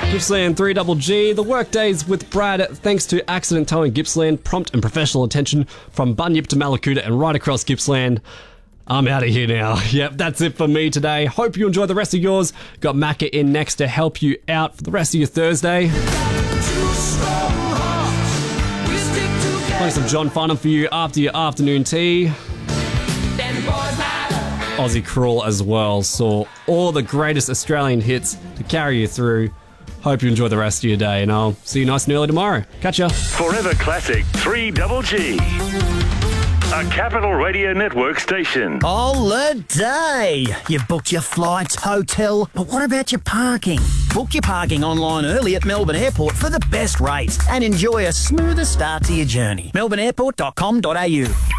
Gippsland 3GG, the workdays with Brad, thanks to Accident Towing Gippsland, prompt and professional attention from Bunyip to Mallacoota and right across Gippsland. I'm out of here now. Yep, that's it for me today. Hope you enjoy the rest of yours. Got Macca in next to help you out for the rest of your Thursday. Play some John Farnham for you after your afternoon tea. Aussie Crawl as well. So all the greatest Australian hits to carry you through. Hope you enjoy the rest of your day, and I'll see you nice and early tomorrow. Catch ya. Forever Classic 3GG. A Capital Radio Network station. Holiday! You've booked your flights, hotel, but what about your parking? Book your parking online early at Melbourne Airport for the best rates and enjoy a smoother start to your journey. melbourneairport.com.au.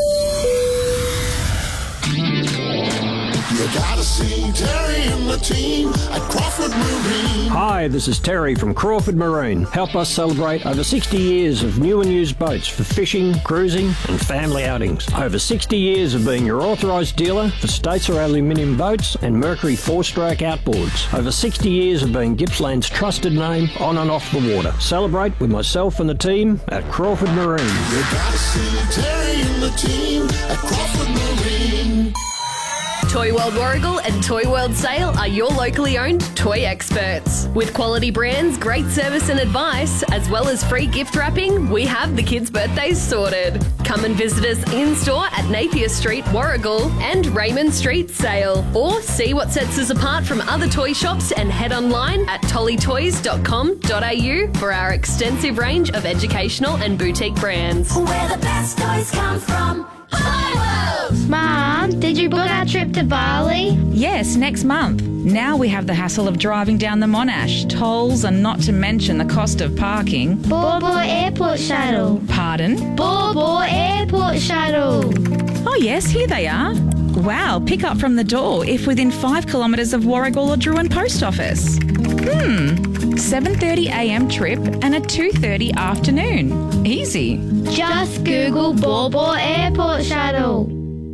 You gotta see Terry and the team at Crawford Marine. Hi, this is Terry from Crawford Marine. Help us celebrate over 60 years of new and used boats for fishing, cruising and family outings. Over 60 years of being your authorised dealer for Statesar aluminium boats and Mercury 4-stroke outboards. Over 60 years of being Gippsland's trusted name on and off the water. Celebrate with myself and the team at Crawford Marine. You gotta see Terry and the team at Crawford Marine. Toy World Warragul and Toy World Sale are your locally owned toy experts. With quality brands, great service and advice, as well as free gift wrapping, we have the kids' birthdays sorted. Come and visit us in-store at Napier Street, Warragul and Raymond Street, Sale. Or see what sets us apart from other toy shops and head online at tollytoys.com.au for our extensive range of educational and boutique brands. Where the best toys come from. Mom, did you book our trip to Bali? Yes, next month. Now we have the hassle of driving down the Monash, tolls and not to mention the cost of parking. Baw Baw Airport Shuttle. Pardon? Baw Baw Airport Shuttle. Oh yes, here they are. Wow, pick up from the door if within 5 kilometres of Warragul or Druin Post Office. 7:30am trip and a 2:30 afternoon. Easy. Just Google Baw Baw Airport Shuttle.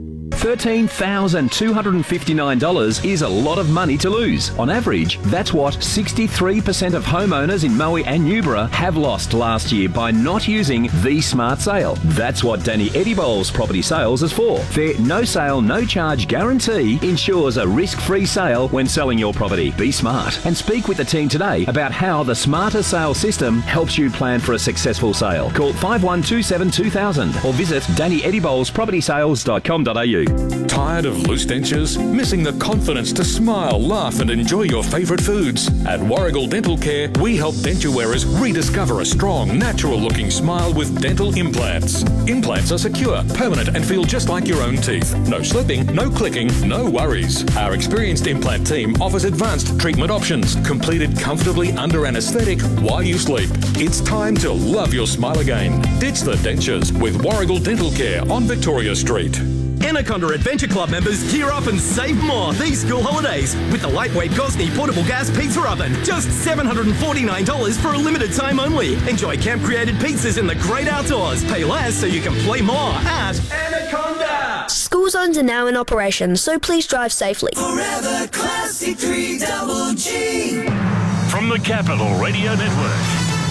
$13,259 is a lot of money to lose. On average, that's what 63% of homeowners in Moe and Newborough have lost last year by not using the Smart Sale. That's what Danny Eddybowles Property Sales is for. Their no sale, no charge guarantee ensures a risk-free sale when selling your property. Be smart and speak with the team today about how the Smarter Sale system helps you plan for a successful sale. Call 5127 2000 or visit DannyEddybowlesPropertySales.com.au. Tired of loose dentures? Missing the confidence to smile, laugh and enjoy your favourite foods? At Warragul Dental Care, we help denture wearers rediscover a strong, natural-looking smile with dental implants. Implants are secure, permanent and feel just like your own teeth. No slipping, no clicking, no worries. Our experienced implant team offers advanced treatment options, completed comfortably under anaesthetic while you sleep. It's time to love your smile again. Ditch the dentures with Warragul Dental Care on Victoria Street. Anaconda Adventure Club members gear up and save more these school holidays with the lightweight Gosney portable gas pizza oven. Just $749 for a limited time only. Enjoy camp-created pizzas in the great outdoors. Pay less so you can play more at Anaconda. School zones are now in operation, so please drive safely. Forever Classic 3GG. From the Capital Radio Network,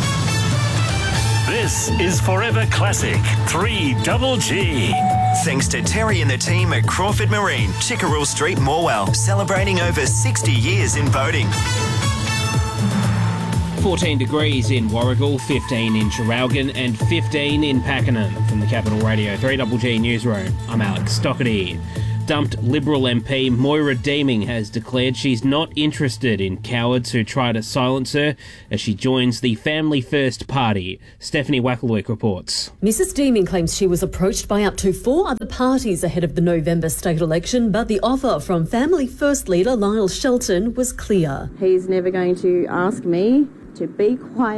this is Forever Classic 3GG. Thanks to Terry and the team at Crawford Marine, Chickerell Street, Morwell, celebrating over 60 years in boating. 14 degrees in Warragul, 15 in Traralgon and 15 in Pakenham. From the Capital Radio 3GG Newsroom, I'm Alex Stockerty. Dumped Liberal MP Moira Deeming has declared she's not interested in cowards who try to silence her as she joins the Family First Party. Stephanie Wackelwick reports. Mrs Deeming claims she was approached by up to 4 other parties ahead of the November state election, but the offer from Family First leader Lyle Shelton was clear. He's never going to ask me to be quiet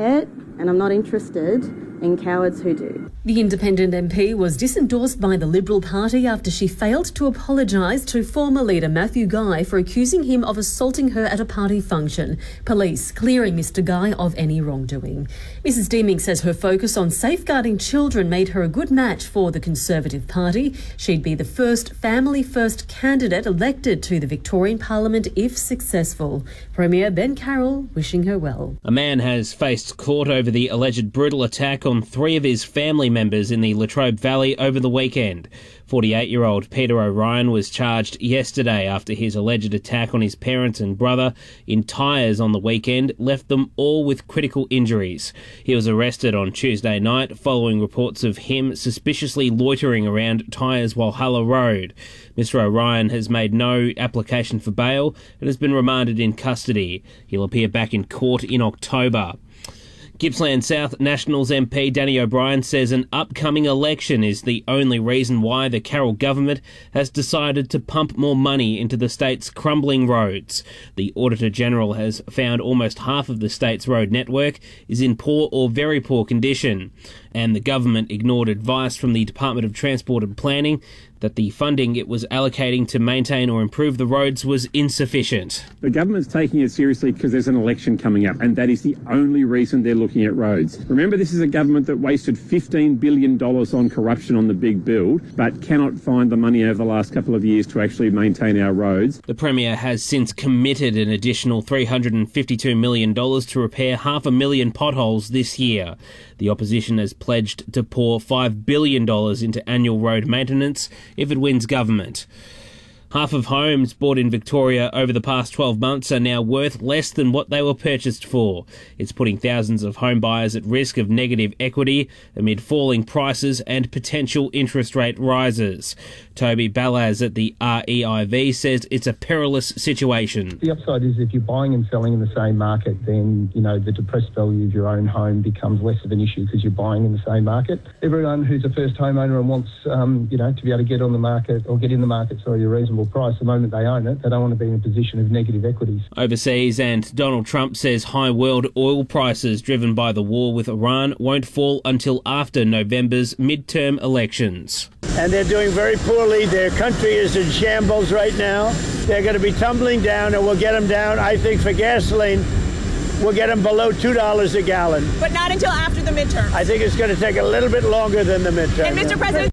and I'm not interested in cowards who do. The independent MP was disendorsed by the Liberal Party after she failed to apologise to former leader Matthew Guy for accusing him of assaulting her at a party function. Police clearing Mr Guy of any wrongdoing. Mrs Deeming says her focus on safeguarding children made her a good match for the Conservative Party. She'd be the first family-first candidate elected to the Victorian Parliament if successful. Premier Ben Carroll wishing her well. A man has faced court over the alleged brutal attack on 3 of his family members in the Latrobe Valley over the weekend. 48-year-old Peter O'Ryan was charged yesterday after his alleged attack on his parents and brother in Tyres on the weekend left them all with critical injuries. He was arrested on Tuesday night following reports of him suspiciously loitering around Tyres Walhalla Road. Mr O'Ryan has made no application for bail and has been remanded in custody. He'll appear back in court in October. Gippsland South Nationals MP Danny O'Brien says an upcoming election is the only reason why the Carroll government has decided to pump more money into the state's crumbling roads. The Auditor-General has found almost half of the state's road network is in poor or very poor condition, and the government ignored advice from the Department of Transport and Planning that the funding it was allocating to maintain or improve the roads was insufficient. The government's taking it seriously because there's an election coming up, and that is the only reason they're looking at roads. Remember, this is a government that wasted $15 billion on corruption on the big build, but cannot find the money over the last couple of years to actually maintain our roads. The Premier has since committed an additional $352 million to repair 500,000 potholes this year. The opposition has pledged to pour $5 billion into annual road maintenance if it wins government. Half of homes bought in Victoria over the past 12 months are now worth less than what they were purchased for. It's putting thousands of home buyers at risk of negative equity amid falling prices and potential interest rate rises. Toby Balaz at the REIV says it's a perilous situation. The upside is if you're buying and selling in the same market, then, the depressed value of your own home becomes less of an issue because you're buying in the same market. Everyone who's a first homeowner and wants, to be able to get on the market or get in the market, a reasonable price the moment they own it, they don't want to be in a position of negative equities. Overseas, and Donald Trump says high world oil prices driven by the war with Iran won't fall until after November's midterm elections. And they're doing very poorly. Their country is in shambles right now. They're going to be tumbling down, and we'll get them down, I think, for gasoline. We'll get them below $2 a gallon. But not until after the midterm. I think it's going to take a little bit longer than the midterm. And Mr. President...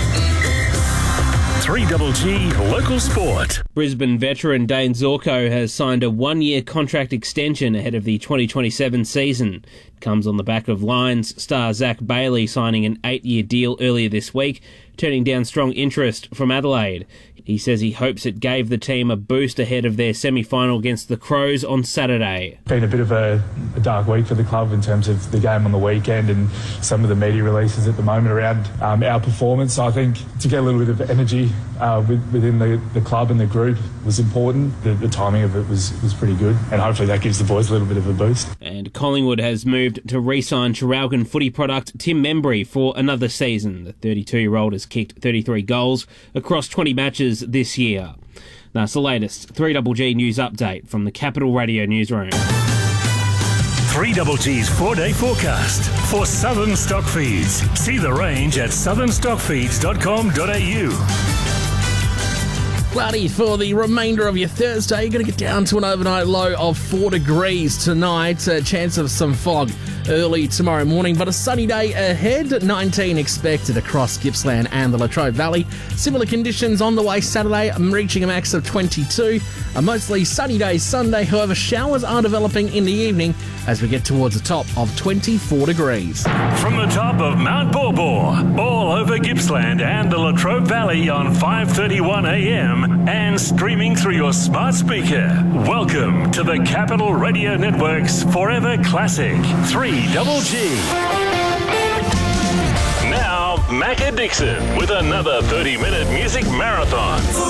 3GG Local Sport. Brisbane veteran Dane Zorko has signed a 1-year contract extension ahead of the 2027 season. It comes on the back of Lions star Zach Bailey signing an 8-year deal earlier this week, turning down strong interest from Adelaide. He says he hopes it gave the team a boost ahead of their semi-final against the Crows on Saturday. Been a bit of a dark week for the club in terms of the game on the weekend and some of the media releases at the moment around our performance. I think to get a little bit of energy within the club and the group was important. The timing of it was pretty good, and hopefully that gives the boys a little bit of a boost. And Collingwood has moved to re-sign Traralgon footy product Tim Membry for another season. The 32-year-old has kicked 33 goals across 20 matches this year. That's the latest 3GG news update from the Capital Radio newsroom. 3GG's 4-day forecast for Southern Stockfeeds. See the range at southernstockfeeds.com.au. Cloudy for the remainder of your Thursday. You're going to get down to an overnight low of 4 degrees tonight. A chance of some fog early tomorrow morning, but a sunny day ahead. 19 expected across Gippsland and the Latrobe Valley. Similar conditions on the way Saturday, reaching a max of 22. A mostly sunny day Sunday, however, showers are developing in the evening as we get towards the top of 24 degrees. From the top of Mount Borbor, all over Gippsland and the Latrobe Valley on 5:31 a.m. and streaming through your smart speaker. Welcome to the Capital Radio Network's Forever Classic 3GG. Now, Macca Dixon with another 30-minute music marathon.